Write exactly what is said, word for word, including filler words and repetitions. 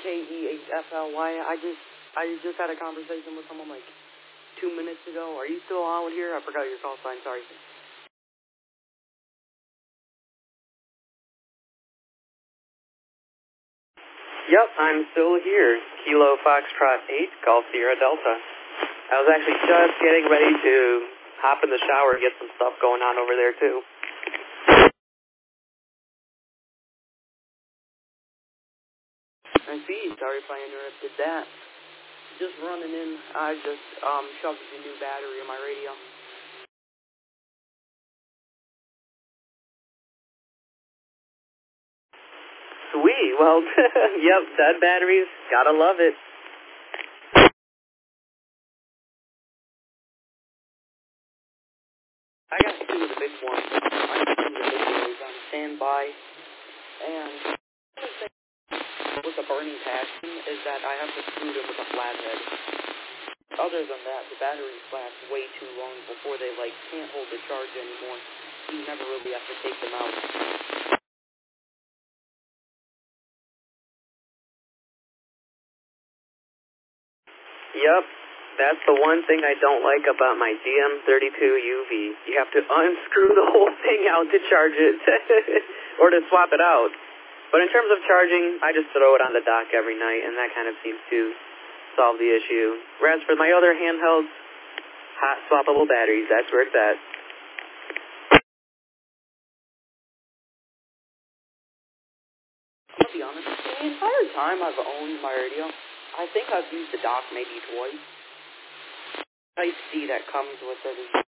E H F L Y. I just I just had a conversation with someone like two minutes ago. Are you still on here? I forgot your call sign. Sorry. Yep, I'm still here. Kilo Foxtrot eight, Golf Sierra Delta. I was actually just getting ready to hop in the shower and get some stuff going on over there, too. I see. Sorry if I interrupted that. Just running in. I just um shoved a new battery in my radio. Sweet. Well, yep, dead batteries. Gotta love it. I got two of the big ones. I got two of the big boys on standby. And with the burning passion is that I have to screw them with a flathead. Other than that, the batteries last way too long before they, like, can't hold the charge anymore. You never really have to take them out. Yep, that's the one thing I don't like about my G M thirty-two U V. You have to unscrew the whole thing out to charge it, or to swap it out. But in terms of charging, I just throw it on the dock every night, and that kind of seems to solve the issue. Whereas for my other handhelds, hot swappable batteries, that's where it's at. I'll be honest, the entire time I've owned my radio, I think I've used the dock maybe twice. Type C that comes with it is